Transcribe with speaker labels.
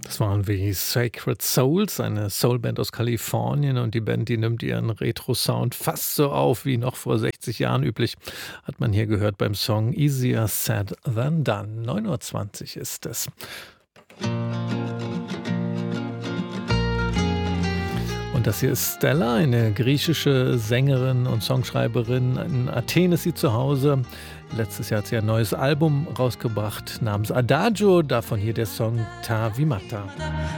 Speaker 1: Das waren wie Sacred Souls, eine Soulband aus Kalifornien, und die Band, die nimmt ihren Retro-Sound fast so auf wie noch vor 60 Jahren üblich, hat man hier gehört beim Song „Easier Said Than Done". 9:20 ist es. Und das hier ist Stella, eine griechische Sängerin und Songschreiberin. In Athen ist sie zu Hause. Letztes Jahr hat sie ein neues Album rausgebracht namens Adagio, davon hier der Song „Ta Vimata".